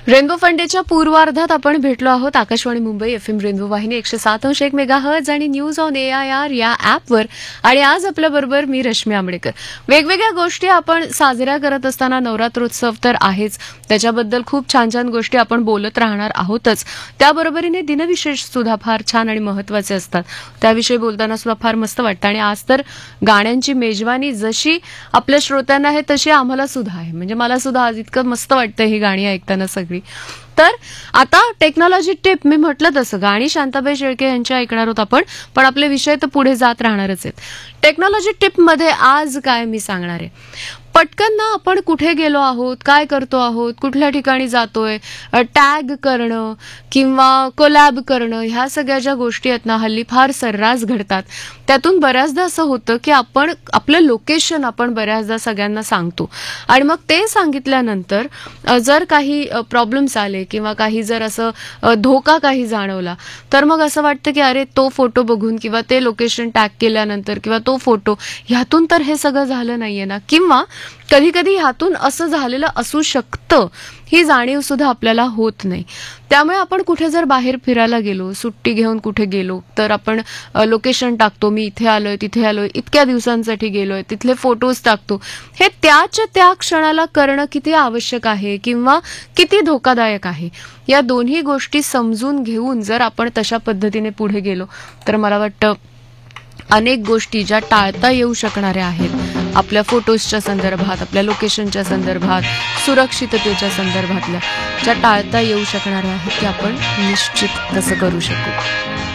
Rainbow फंडेच्या पूर्वार्धात आपण भेटलो आहोत. आकाशवाणी मुंबई FM रेनबो वाहिनी 107.1 मेगाहर्ट्झ आणि न्यूज ऑन AIR या ॲपवर. आणि आज आपल्या बरोबर मी रश्मी आंबेडकर. वेगवेगळ्या गोष्टी आपण साजऱ्या करत असताना नवरात्रोत्सव तर आहेच, त्याच्याबद्दल खूप छान छान गोष्टी आपण बोलत राहणार आहोतच. त्याबरोबरीने दिनविशेष सुद्धा फार छान आणि महत्त्वाचे असतात, त्याविषयी बोलताना सुद्धा फार मस्त वाटतं. आणि आज तर गाण्यांची मेजवानी जशी आपल्या श्रोत्यांना आहे तशी आम्हाला सुद्धा आहे. म्हणजे मला सुद्धा आज इतकं मस्त वाटतं ही गाणी ऐकताना सगळी. तर आता टेक्नॉलॉजी टिप, मी म्हटलं तसं गाणी शांताबाई शेळके यांची ऐकणार आहोत आपण, पण आपले विषय तर पुढे जात राहणारच आहेत. टेक्नॉलॉजी टिप मध्ये आज काय मी सांगणार आहे, पटकन ना आपण कुठे गेलो आहोत, काय करतो आहोत, कुठल्या ठिकाणी जातोय, टॅग करणं किंवा कोलॅब करणं, ह्या सगळ्या ज्या गोष्टी आहेत ना हल्ली फार सर्रास घडतात. त्यातून बऱ्याचदा असं होतं की आपण आपलं लोकेशन आपण बऱ्याचदा सगळ्यांना सांगतो आणि मग ते सांगितल्यानंतर जर काही प्रॉब्लेम्स आले किंवा काही जर असं धोका काही जाणवला तर मग असं वाटतं की अरे तो फोटो बघून किंवा ते लोकेशन टॅग केल्यानंतर किंवा तो फोटो ह्यातून तर हे सगळं झालं नाहीये ना, किंवा कधी कधी ह्यातून असं झालेलं असू शकतं ही जाणीव सुद्धा आपल्याला होत नाही. त्यामुळे आपण कुठे जर बाहेर फिरायला गेलो, सुट्टी घेऊन कुठे गेलो तर आपण लोकेशन टाकतो, मी इथे आलोय, तिथे आलोय, इतक्या दिवसांसाठी गेलोय, तिथले फोटोज टाकतो. हे त्याच्या त्या क्षणाला करणं किती आवश्यक आहे किंवा किती धोकादायक आहे, या दोन्ही गोष्टी समजून घेऊन जर आपण तशा पद्धतीने पुढे गेलो तर मला वाटतं अनेक गोष्टी ज्या टाळता येऊ शकणाऱ्या आहेत आपल्या फोटोजच्या संदर्भात, आपल्या लोकेशनच्या संदर्भात, सुरक्षिततेच्या संदर्भातल्या ज्या टाळता येऊ शकणाऱ्या आहेत त्या आपण निश्चित तसं करू शकू.